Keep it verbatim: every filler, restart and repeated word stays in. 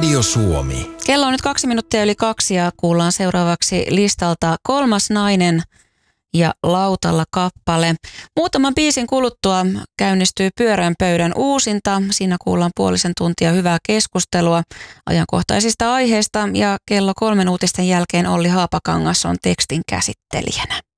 Radio Suomi. Kello on nyt kaksi minuuttia yli kaksi ja kuullaan seuraavaksi listalta Kolmas nainen ja Lautalla kappale. Muutaman biisin kuluttua käynnistyy Pyöreän pöydän uusinta. Siinä kuullaan puolisen tuntia hyvää keskustelua ajankohtaisista aiheista ja kello kolmen uutisten jälkeen Olli Haapakangas on tekstin käsittelijänä.